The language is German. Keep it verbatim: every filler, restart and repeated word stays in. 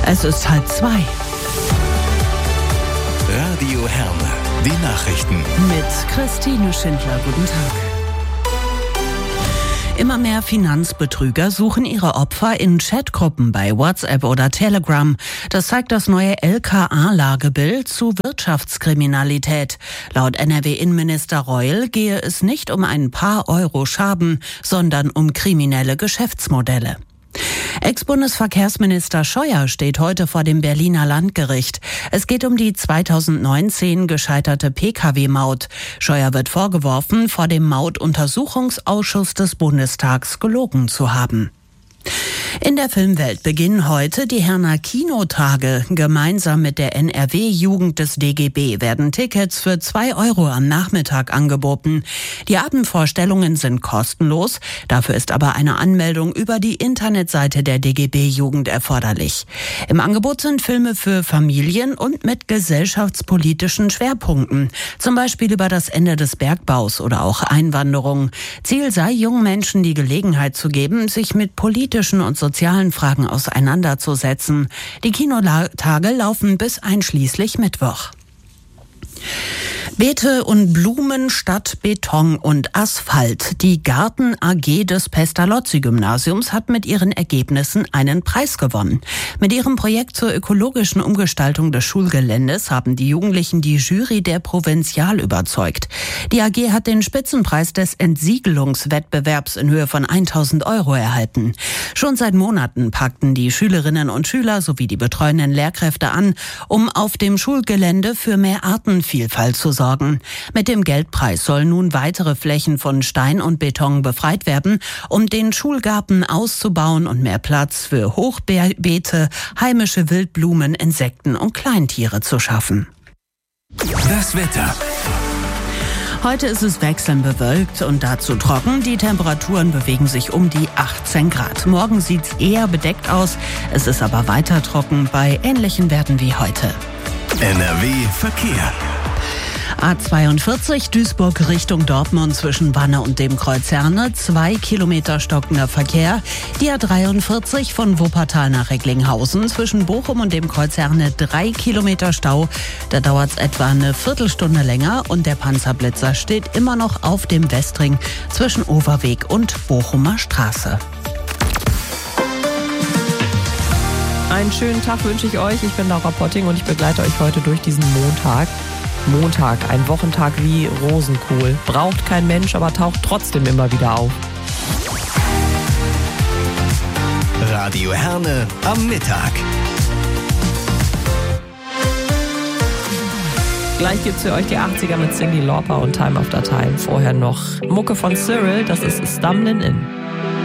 Es ist halb zwei. Radio Herne, die Nachrichten. Mit Christine Schindler. Guten Tag. Immer mehr Finanzbetrüger suchen ihre Opfer in Chatgruppen bei WhatsApp oder Telegram. Das zeigt das neue L K A-Lagebild zu Wirtschaftskriminalität. Laut N R W-Innenminister Reul gehe es nicht um ein paar Euro Schaden, sondern um kriminelle Geschäftsmodelle. Ex-Bundesverkehrsminister Scheuer steht heute vor dem Berliner Landgericht. Es geht um die zweitausendneunzehn gescheiterte P K W-Maut. Scheuer wird vorgeworfen, vor dem Mautuntersuchungsausschuss des Bundestags gelogen zu haben. In der Filmwelt beginnen heute die Herner Kinotage. Gemeinsam mit der N R W-Jugend des D G B werden Tickets für zwei Euro am Nachmittag angeboten. Die Abendvorstellungen sind kostenlos. Dafür ist aber eine Anmeldung über die Internetseite der D G B-Jugend erforderlich. Im Angebot sind Filme für Familien und mit gesellschaftspolitischen Schwerpunkten. Zum Beispiel über das Ende des Bergbaus oder auch Einwanderung. Ziel sei, jungen Menschen die Gelegenheit zu geben, sich mit politischen und sozialen Fragen auseinanderzusetzen. Die Kinotage laufen bis einschließlich Mittwoch. Beete und Blumen statt Beton und Asphalt. Die Garten A G des Pestalozzi-Gymnasiums hat mit ihren Ergebnissen einen Preis gewonnen. Mit ihrem Projekt zur ökologischen Umgestaltung des Schulgeländes haben die Jugendlichen die Jury der Provinzial überzeugt. Die A G hat den Spitzenpreis des Entsiegelungswettbewerbs in Höhe von tausend Euro erhalten. Schon seit Monaten packten die Schülerinnen und Schüler sowie die betreuenden Lehrkräfte an, um auf dem Schulgelände für mehr Artenvielfalt zu sorgen. Mit dem Geldpreis sollen nun weitere Flächen von Stein und Beton befreit werden, um den Schulgarten auszubauen und mehr Platz für Hochbeete, heimische Wildblumen, Insekten und Kleintiere zu schaffen. Das Wetter. Heute ist es wechselnd bewölkt und dazu trocken. Die Temperaturen bewegen sich um die achtzehn Grad. Morgen sieht es eher bedeckt aus. Es ist aber weiter trocken bei ähnlichen Werten wie heute. N R W Verkehr. A zweiundvierzig Duisburg Richtung Dortmund zwischen Wanne und dem Kreuz Herne, zwei Kilometer stockender Verkehr. Die A dreiundvierzig von Wuppertal nach Recklinghausen zwischen Bochum und dem Kreuz Herne, drei Kilometer Stau. Da dauert es etwa eine Viertelstunde länger und der Panzerblitzer steht immer noch auf dem Westring zwischen Overweg und Bochumer Straße. Einen schönen Tag wünsche ich euch. Ich bin Laura Potting und ich begleite euch heute durch diesen Montag. Montag, ein Wochentag wie Rosenkohl. Braucht kein Mensch, aber taucht trotzdem immer wieder auf. Radio Herne am Mittag. Gleich gibt's für euch die achtziger mit Cyndi Lauper und Time After Time. Vorher noch Mucke von Cyril, das ist Stumbling In.